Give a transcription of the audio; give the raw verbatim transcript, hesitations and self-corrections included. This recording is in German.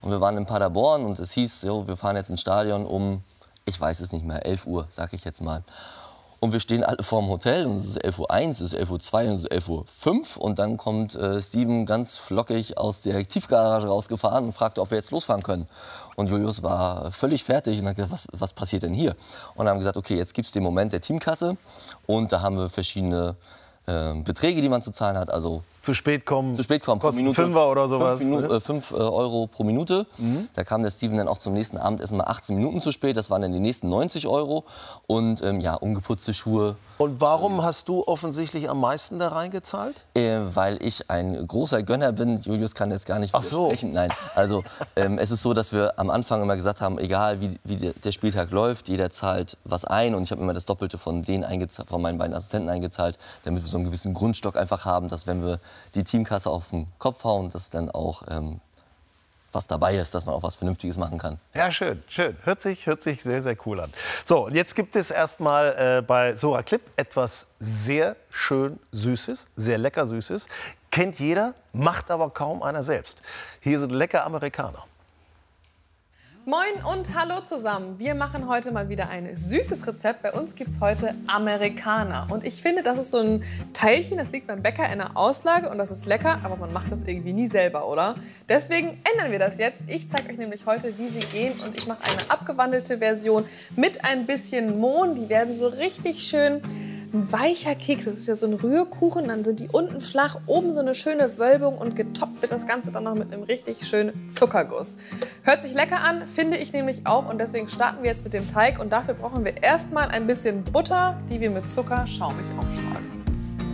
Und wir waren in Paderborn und es hieß, jo, wir fahren jetzt ins Stadion um, ich weiß es nicht mehr, elf Uhr, sag ich jetzt mal. Und wir stehen alle vorm Hotel und es ist elf Uhr eins, es ist elf Uhr zwei und es ist elf Uhr fünf. Und dann kommt äh, Steven ganz flockig aus der Tiefgarage rausgefahren und fragte, ob wir jetzt losfahren können. Und Julius war völlig fertig und hat gesagt, was, was passiert denn hier? Und haben gesagt, okay, jetzt gibt es den Moment der Teamkasse. Und da haben wir verschiedene äh, Beträge, die man zu zahlen hat. Also zu spät kommen, zu spät kommen kostet Minute, Fünfer oder sowas. fünf Euro pro Minute. Mhm. Da kam der Steven dann auch zum nächsten Abendessen mal achtzehn Minuten zu spät. Das waren dann die nächsten neunzig Euro. Und ähm, ja, ungeputzte Schuhe. Und warum hast du offensichtlich am meisten da reingezahlt? Äh, weil ich ein großer Gönner bin. Julius kann jetzt gar nicht Ach so. widersprechen. Nein, also ähm, es ist so, dass wir am Anfang immer gesagt haben, egal wie, wie der Spieltag läuft, jeder zahlt was ein. Und ich habe immer das Doppelte von, denen von meinen beiden Assistenten eingezahlt, damit wir so einen gewissen Grundstock einfach haben, dass wenn wir die Teamkasse auf den Kopf hauen, dass dann auch ähm, was dabei ist, dass man auch was Vernünftiges machen kann. Ja, schön, schön. Hört sich, hört sich sehr, sehr cool an. So, und jetzt gibt es erstmal äh, bei Sora Clip etwas sehr schön Süßes, sehr lecker Süßes. Kennt jeder, macht aber kaum einer selbst. Hier sind lecker Amerikaner. Moin und hallo zusammen. Wir machen heute mal wieder ein süßes Rezept. Bei uns gibt es heute Amerikaner. Und ich finde, das ist so ein Teilchen, das liegt beim Bäcker in der Auslage und das ist lecker, aber man macht das irgendwie nie selber, oder? Deswegen ändern wir das jetzt. Ich zeige euch nämlich heute, wie sie gehen und ich mache eine abgewandelte Version mit ein bisschen Mohn. Die werden so richtig schön ein weicher Keks. Das ist ja so ein Rührkuchen, dann sind die unten flach, oben so eine schöne Wölbung und getoppt wird das Ganze dann noch mit einem richtig schönen Zuckerguss. Hört sich lecker an, finde ich nämlich auch und deswegen starten wir jetzt mit dem Teig und dafür brauchen wir erstmal ein bisschen Butter, die wir mit Zucker schaumig aufschlagen.